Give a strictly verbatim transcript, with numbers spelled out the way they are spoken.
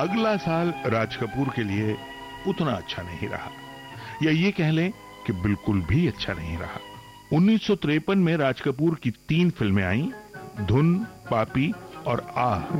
अगला साल राज कपूर के लिए उतना अच्छा नहीं रहा, या ये कह लें कि बिल्कुल भी अच्छा नहीं रहा। उन्नीस सौ तिरपन में राज कपूर की तीन फिल्में आईं, धुन, पापी और आह।